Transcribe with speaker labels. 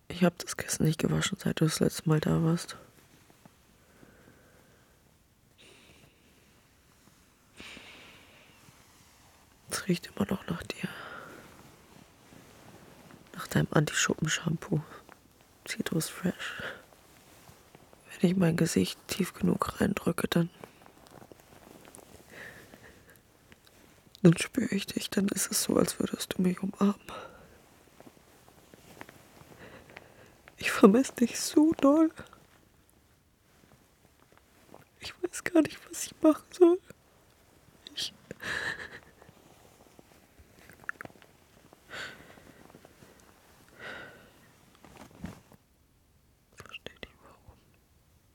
Speaker 1: Ich habe das Kissen nicht gewaschen, seit du das letzte Mal da warst. Es riecht immer noch nach dir. Nach deinem Anti-Schuppen-Shampoo. Citrus Fresh. Wenn ich mein Gesicht tief genug reindrücke, dann spüre ich dich. Dann ist es so, als würdest du mich umarmen. Ich vermisse dich so doll. Ich weiß gar nicht, was ich machen soll.